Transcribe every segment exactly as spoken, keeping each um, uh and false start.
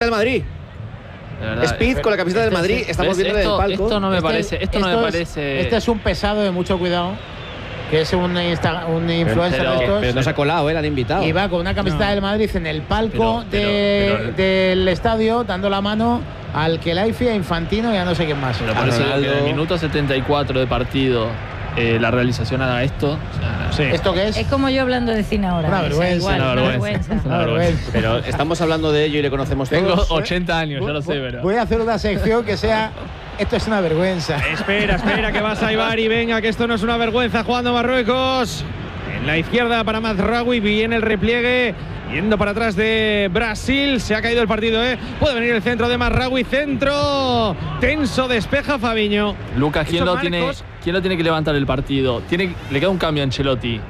del Madrid. Verdad, Speed es, con la camiseta del Madrid. Estamos viendo esto, en el palco. Esto no me este, parece. Esto, esto no me es, parece. Este es un pesado de mucho cuidado. Que es un, Insta, un influencer pero, de estos. Pero no se ha colado, ¿eh? Le han invitado. Y va con una camiseta no. del Madrid en el palco pero, de, pero, pero, del estadio, dando la mano al Kelaifi, a Infantino y a no sé quién más. Pero por eso que en el minuto setenta y cuatro de partido eh, la realización haga esto. O sea, sí. ¿Esto qué es? Es como yo hablando de cine ahora. Una vergüenza. Igual, una, una vergüenza. vergüenza. Una vergüenza. Pero estamos hablando de ello y le conocemos Tengo todos. ochenta años, ya lo sé, pero. Voy a hacer una sección que sea. Esto es una vergüenza. Espera, espera, que va Saibari. Venga, que esto no es una vergüenza. Jugando Marruecos. En la izquierda para Mazraoui. Viene el repliegue. Yendo para atrás de Brasil. Se ha caído el partido, ¿eh? Puede venir el centro de Mazraoui. Centro tenso. Despeja Fabiño. Lucas, ¿quién lo, tiene, ¿quién lo tiene que levantar el partido? Tiene, le queda un cambio a Ancelotti.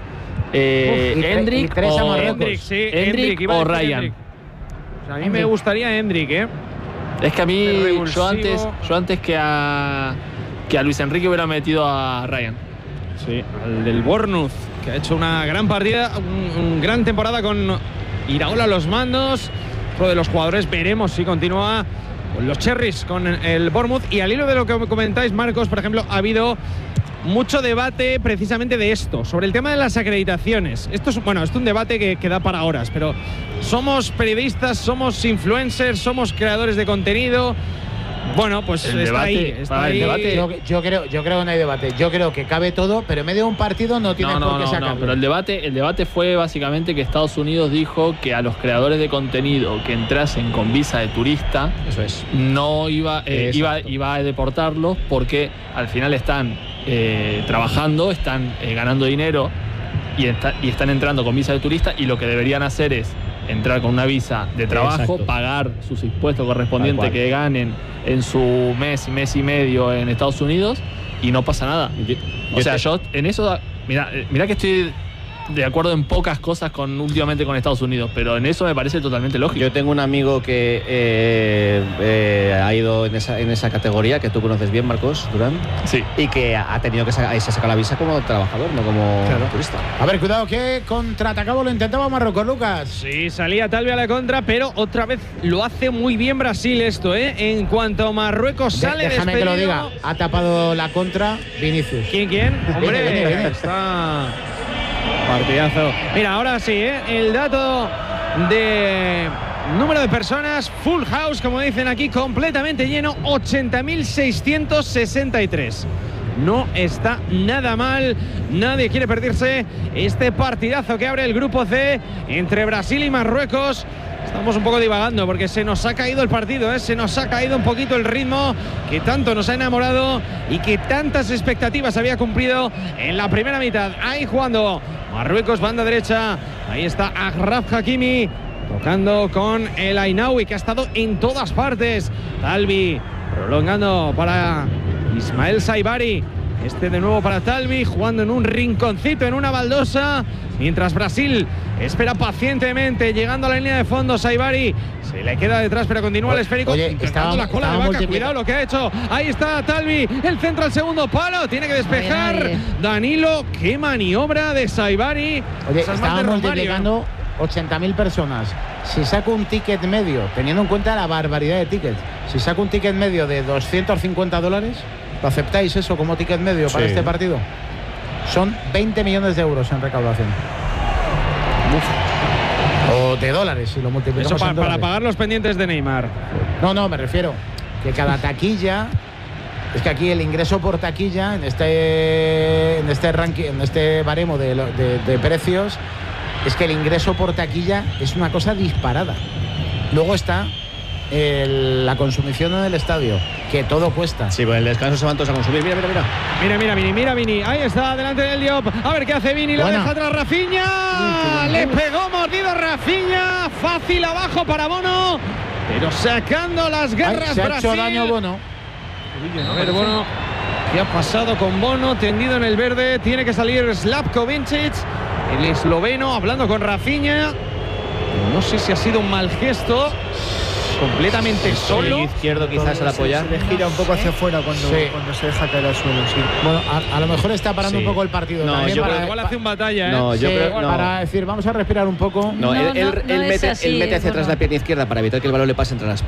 Eh, Uf, y Hendrik y o, Hendrik, sí, Hendrik iba a o decir Ryan. Hendrik. O sea, a mí me gustaría Hendrik, ¿eh? Es que a mí, Revulsivo. yo antes, yo antes que a que a Luis Enrique hubiera metido a Ryan. Sí, al del Bournemouth, que ha hecho una gran partida, un, un gran temporada con Iraola a los mandos. Otro de los jugadores, veremos si continúa con los Cherries, con el Bournemouth. Y al hilo de lo que comentáis, Marcos, por ejemplo, ha habido mucho debate precisamente de esto, sobre el tema de las acreditaciones. Esto es, bueno, esto es un debate que, que da para horas, pero somos periodistas, somos influencers, somos creadores de contenido. Bueno, pues el está debate, ahí. Está el ahí. debate. Yo, yo, creo, yo creo que no hay debate. Yo creo que cabe todo, pero en medio de un partido no tiene no, no, por qué no, sacarlo. no, pero el debate, el debate fue básicamente que Estados Unidos dijo que a los creadores de contenido que entrasen con visa de turista, eso es, no iba, eh, iba, iba a deportarlos porque al final están eh, trabajando, están eh, ganando dinero y, está, y están entrando con visa de turista, y lo que deberían hacer es entrar con una visa de trabajo, exacto, pagar sus impuestos correspondientes que ganen en su mes, mes y medio en Estados Unidos, y no pasa nada. Yo, o yo sea, te... yo en eso, mira, mira que estoy de acuerdo en pocas cosas con últimamente con Estados Unidos, pero en eso me parece totalmente lógico. Yo tengo un amigo que eh, eh, ha ido en esa, en esa categoría, que tú conoces bien, Marcos Durán, sí, y que ha tenido que sacar, se saca la visa como trabajador, no como claro. turista. A ver, cuidado que contraatacado lo intentaba Marruecos, Lucas. Sí, salía Talvi a la contra, pero otra vez lo hace muy bien Brasil esto, ¿eh? En cuanto Marruecos sale de, Déjame despedido, que lo diga, ha tapado la contra Vinicius. ¿Quién, quién? Hombre, viene, viene, viene. Está partidazo. Mira, ahora sí, ¿eh? El dato de número de personas, full house, como dicen aquí, completamente lleno, ochenta mil seiscientos sesenta y tres. No está nada mal, nadie quiere perderse este partidazo que abre el grupo C entre Brasil y Marruecos. Estamos un poco divagando porque se nos ha caído el partido, ¿eh? Se nos ha caído un poquito el ritmo que tanto nos ha enamorado y que tantas expectativas había cumplido en la primera mitad. Ahí jugando Marruecos, banda derecha, ahí está Achraf Hakimi tocando con el Ainaoui, que ha estado en todas partes. Talvi prolongando para Ismael Saibari. Este de nuevo para Talvi, jugando en un rinconcito, en una baldosa, mientras Brasil espera pacientemente, llegando a la línea de fondo. Saibari se le queda detrás, pero continúa el esférico. Oye, intentando la cola de vaca, cuidado lo que ha hecho. Ahí está Talvi, el centro al segundo palo, tiene que despejar. Oye, oye. Danilo, qué maniobra de Saibari. Oye, Esas más de estaba Romario, multiplicando ochenta mil personas. Si saco un ticket medio, teniendo en cuenta la barbaridad de tickets, si saco un ticket medio de doscientos cincuenta dólares, ¿lo aceptáis eso como ticket medio para sí. este partido? Son veinte millones de euros en recaudación. Uf. O de dólares, si lo multiplicamos. Eso pa, en para dólares. pagar los pendientes de Neymar. No, no, me refiero que cada taquilla, es que aquí el ingreso por taquilla en este en este ranking, en este baremo de, de, de precios, es que el ingreso por taquilla es una cosa disparada. Luego está el, la consumición en el estadio, que todo cuesta. Sí, pues el descanso se van todos a consumir. Mira, mira, mira. Mira, mira, Vini, mira, Vini. Ahí está, delante del Diop. A ver qué hace Vini. Lo Buena. deja atrás Rafinha. Le pegó mordido Rafinha. Fácil abajo para Bono. Pero sacando las garras. Ay, se ha Brasil. hecho daño Bono. A ver, Bono. ¿Qué ha pasado con Bono? Tendido en el verde. Tiene que salir Slavko Vincic, el esloveno, hablando con Rafinha. No sé si ha sido un mal gesto. Completamente solo. El izquierdo quizás al apoyar. Se le gira un poco hacia afuera cuando, Sí. cuando se deja caer al suelo, sí. Bueno, a, a lo mejor está parando Sí. un poco el partido. No, también yo para, creo- Igual hace un batalla, ¿eh? No, yo sí, creo no. para decir, vamos a respirar un poco. No, No, él, él, no, no él es mete, así, él mete hacia bueno. atrás la pierna izquierda para evitar que el balón le pase entre las